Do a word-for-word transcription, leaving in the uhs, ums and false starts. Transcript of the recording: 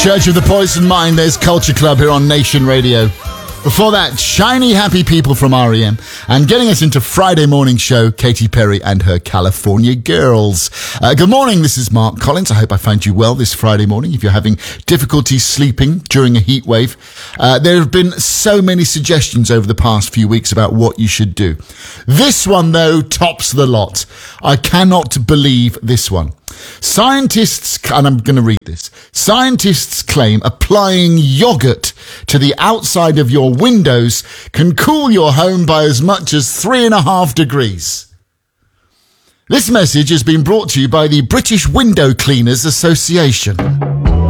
Church of the Poison Mind, there's Culture Club here on Nation Radio. Before that, Shiny Happy People from R E M. And getting us into Friday morning show, Katy Perry and her California Girls. Uh, good morning, this is Mark Collins. I hope I find you well this Friday morning. If you're having difficulty sleeping during a heat wave, uh, there have been so many suggestions over the past few weeks about what you should do. This one, though, tops the lot. I cannot believe this one. Scientists, and I'm going to read this, scientists claim applying yogurt to the outside of your windows can cool your home by as much as three and a half degrees. This message has been brought to you by the British Window Cleaners Association.